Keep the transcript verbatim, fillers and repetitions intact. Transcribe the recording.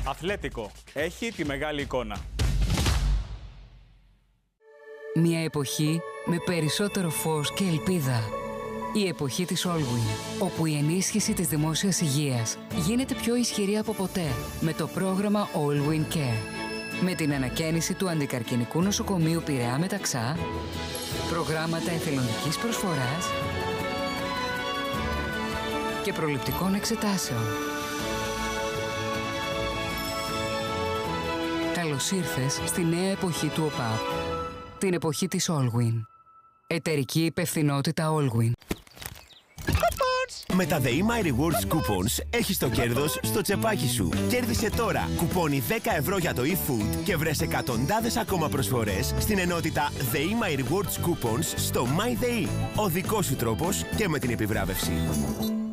Αθλέτικο. Έχει τη μεγάλη εικόνα. Μια εποχή με περισσότερο φως και ελπίδα. Η εποχή της Allwyn, όπου η ενίσχυση της δημόσιας υγείας γίνεται πιο ισχυρή από ποτέ με το πρόγραμμα Allwyn Care. Με την ανακαίνιση του αντικαρκινικού νοσοκομείου Πειραιά Μεταξά, προγράμματα εθελοντικής προσφοράς και προληπτικών εξετάσεων. Καλώς ήρθες στη νέα εποχή του ΟΠΑΠ, την εποχή της Allwyn. Εταιρική υπευθυνότητα Allwyn. Με τα The My Rewards Coupons έχεις το κέρδος στο τσεπάκι σου. Κέρδισε τώρα κουπόνι δέκα ευρώ για το e-food και βρες εκατοντάδες ακόμα προσφορές στην ενότητα The My Rewards Coupons στο MyTheE. Ο δικός σου τρόπος και με την επιβράβευση.